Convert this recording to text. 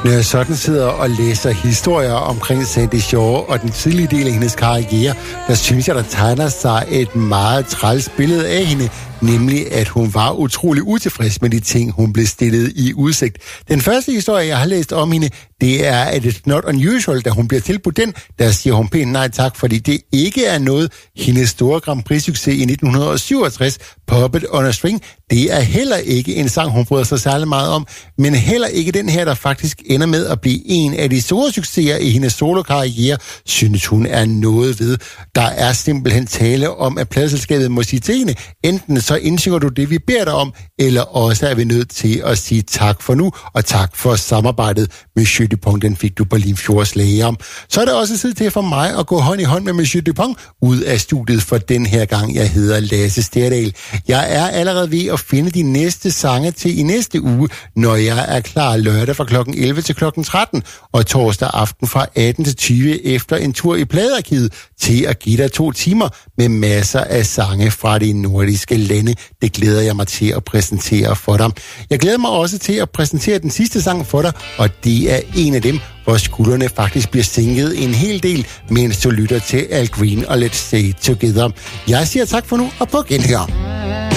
Når jeg sådan sidder og læser historier omkring Sandie Shaw og den tidlige del af hendes karriere, der synes jeg, der tegner sig et meget træls billede af hende, nemlig at hun var utrolig utilfreds med de ting, hun blev stillet i udsigt. Den første historie, jeg har læst om hende, det er, at It's Not Unusual, da hun bliver tilbudt den, der siger hun pænt nej tak, fordi det ikke er noget hendes store Grand Prix-succes i 1967, Puppet on a String. Det er heller ikke en sang, hun bryder sig særlig meget om, men heller ikke den her, der faktisk ender med at blive en af de store succeser i hendes solokarriere, synes hun er noget ved. Der er simpelthen tale om, at pladeselskabet må sige til hende, enten så indsynger du det, vi beder dig om, eller også er vi nødt til at sige tak for nu, og tak for samarbejdet med Monsieur Dupont, den fik du Berlin Fjordslæge om. Så er det også tid til for mig at gå hånd i hånd med Monsieur Dupont ud af studiet for den her gang. Jeg hedder Lasse Sterdal. Jeg er allerede ved at finde de næste sange til i næste uge, når jeg er klar lørdag fra kl. 11 til kl. 13, og torsdag aften fra 18 til 20 efter en tur i pladearkivet til at give dig 2 timer med masser af sange fra de nordiske lande. Det glæder jeg mig til at præsentere for dig. Jeg glæder mig også til at præsentere den sidste sang for dig, og det er en af dem, hvor skuldrene faktisk bliver sænket en hel del, mens du lytter til Al Green og Let's Stay Together. Jeg siger tak for nu, og på genhør.